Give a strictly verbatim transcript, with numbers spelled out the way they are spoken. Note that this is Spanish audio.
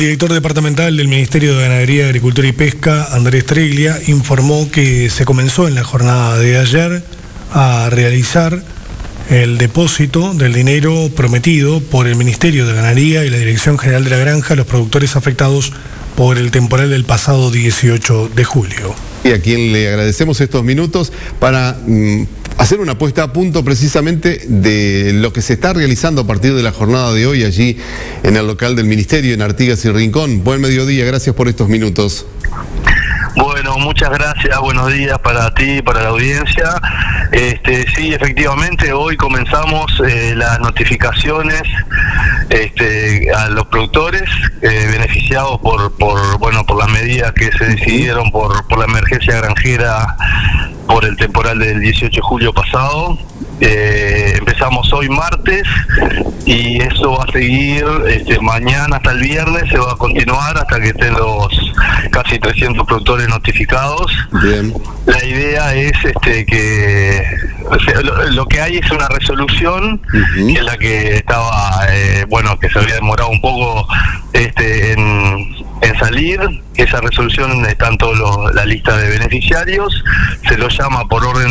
El director departamental del Ministerio de Ganadería, Agricultura y Pesca, Andrés Treglia, informó que se comenzó en la jornada de ayer a realizar el depósito del dinero prometido por el Ministerio de Ganadería y la Dirección General de la Granja a los productores afectados por el temporal del pasado dieciocho de julio. Y a quien le agradecemos estos minutos para mm, hacer una puesta a punto precisamente de lo que se está realizando a partir de la jornada de hoy allí en el local del Ministerio, en Artigas y Rincón. Buen mediodía, gracias por estos minutos. Bueno, muchas gracias, buenos días para ti y para la audiencia. Este, sí, efectivamente, hoy comenzamos eh, las notificaciones este, a los productores eh, beneficiados por, por, bueno, por las medidas que se decidieron por, por la emergencia granjera por el temporal del dieciocho de julio pasado. Eh, empezamos hoy martes y eso va a seguir este, mañana hasta el viernes, se va a continuar hasta que estén los casi trescientos productores notificados. Bien. La idea es este que o sea, lo, lo que hay es una resolución, uh-huh, que es la que estaba, eh, bueno, que se había demorado un poco este en, en salir. Esa resolución está en toda la lista de beneficiarios, se lo llama por orden